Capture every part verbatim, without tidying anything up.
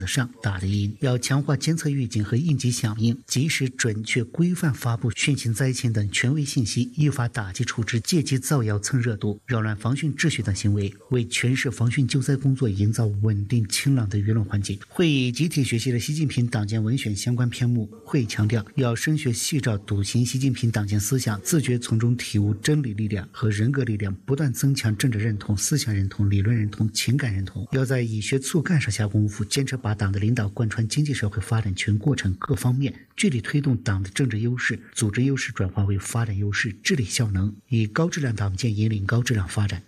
上打得赢，要强化监测预警和应急响应，及时准确规范发布汛情灾情等权威信息，依法打击处置借机造谣蹭热度、扰乱防汛秩序等行为，为全市防汛救灾工作营造稳定清朗的舆论环境。会议集体学习了习近平党建文选相关篇目。会议强调，要深学细照笃行习近平党建思想，自觉从中体悟真理力量和人格力量，不断增强政治认同、思想认同、理论认同、情感认同。要在以学促干上下功夫，坚持把党的领导贯穿经济社会发展全过程各方面，具体推动党的政治优势、组织优势转化为发展优势、治理效能，以高质量党建引领高质量发展。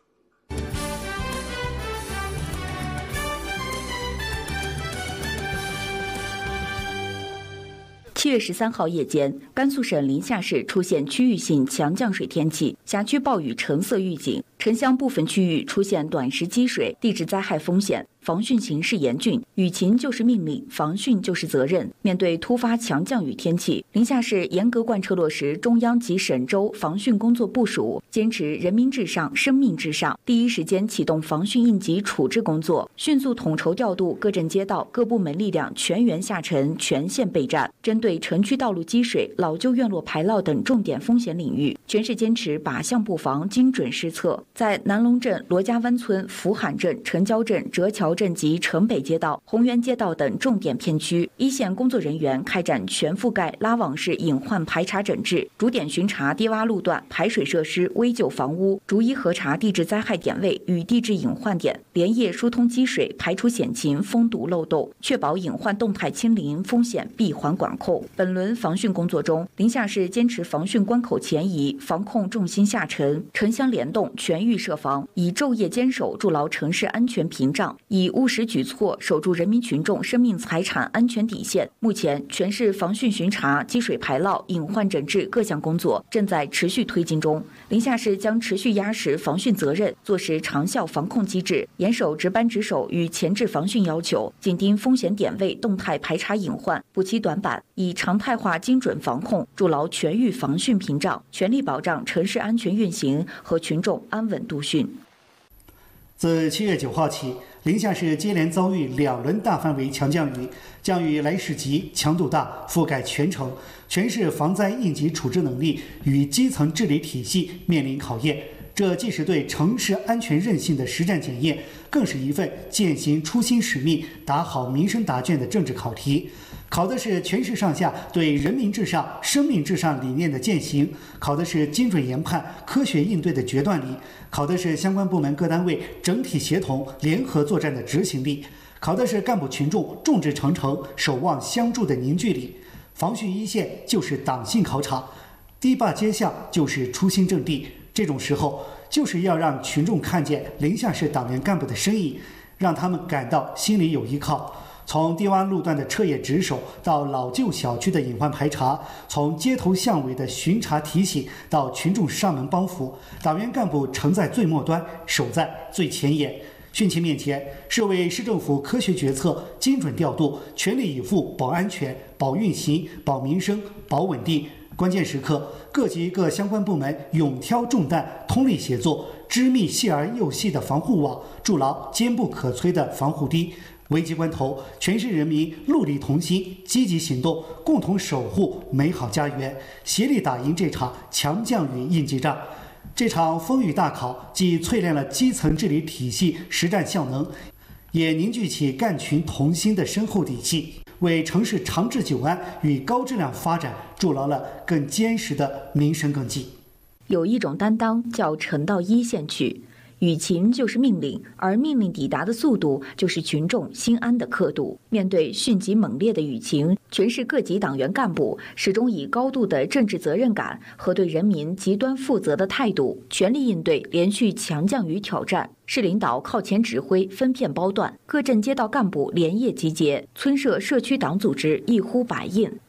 七月十三号夜间，甘肃省临夏市出现区域性强降水天气，辖区暴雨橙色预警，城乡部分区域出现短时积水、地质灾害风险。防汛形势严峻，雨情就是命令，防汛就是责任。面对突发强降雨天气，临夏市严格贯彻落实中央及省州防汛工作部署，坚持人民至上、生命至上，第一时间启动防汛应急处置工作，迅速统筹调度各镇街道各部门力量，全员下沉、全线备战。针对城区道路积水、老旧院落排涝等重点风险领域，全市坚持靶向布防、精准施策。在南龙镇、罗家湾村、福罕镇、城郊镇、折桥镇及城北街道、红源街道等重点片区，一线工作人员开展全覆盖拉网式隐患排查整治，逐点巡查低洼路段、排水设施、危旧房屋，逐一核查地质灾害点位与地质隐患点，连夜疏通积水，排除险情、封堵漏洞，确保隐患动态清零，风险闭环管控。本轮防汛工作中，临夏市坚持防汛关口前移，防控重心下沉，城乡联动，全域设防，以昼夜坚守筑牢城市安全屏障，以务实举措守住人民群众生命财产安全底线。目前，全市防汛巡查、积水排涝、隐患整治各项工作正在持续推进中。临夏市将持续压实防汛责任，做实长效防控机制，严守值班值守与前置防汛要求，紧盯风险点位，动态排查隐患，补齐短板，以常态化精准防控筑牢全域防汛屏障，全力保障城市安全运行和群众安稳度汛。 自七月九号起，临夏市接连遭遇两轮大范围强降雨，降雨来势急、强度大，覆盖全城，全市防灾应急处置能力与基层治理体系面临考验。这既是对城市安全韧性的实战检验，更是一份践行初心使命、打好民生答卷的政治考题。考的是全市上下对人民至上、生命至上理念的践行，考的是精准研判、科学应对的决断力，考的是相关部门各单位整体协同、联合作战的执行力，考的是干部群众众志成城、守望相助的凝聚力。防汛一线就是党性考场，堤坝接巷就是初心阵地。这种时候，就是要让群众看见临夏市党员干部的身影，让他们感到心里有依靠。从低洼路段的彻夜值守到老旧小区的隐患排查，从街头巷尾的巡查提醒到群众上门帮扶，党员干部承在最末端，守在最前沿。汛情面前，是为市政府科学决策、精准调度、全力以赴保安全、保运行、保民生、保稳定。关键时刻，各级各相关部门勇挑重担，通力协作，织密细而又细的防护网，筑牢坚不可摧的防护堤。危急关头，全市人民戮力同心，积极行动，共同守护美好家园，协力打赢这场强降雨应急战。这场风雨大考，既淬炼了基层治理体系实战效能，也凝聚起干群同心的深厚底气，为城市长治久安与高质量发展筑牢了更坚实的民生根基。 有一种担当叫沉到一线去。雨情就是命令，而命令抵达的速度就是群众心安的刻度。面对迅疾猛烈的雨情，全市各级党员干部始终以高度的政治责任感和对人民极端负责的态度，全力应对连续强降雨挑战。市领导靠前指挥，分片包段，各镇街道干部连夜集结，村社社区党组织一呼百应。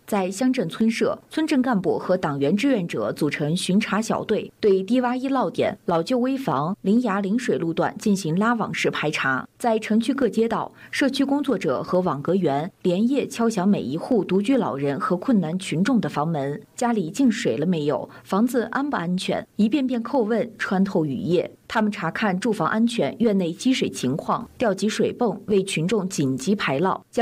在乡镇村社，村镇干部和党员志愿者组成巡查小队，对低洼易涝点、老旧危房、临崖临水路段进行拉网式排查。在城区各街道，社区工作者和网格员连夜敲响每一户独居老人和困难群众的房门，家里进水了没有？房子安不安全？一遍遍叩问，穿透雨夜。他们查看住房安全、院内积水情况，调集水泵为群众紧急排涝。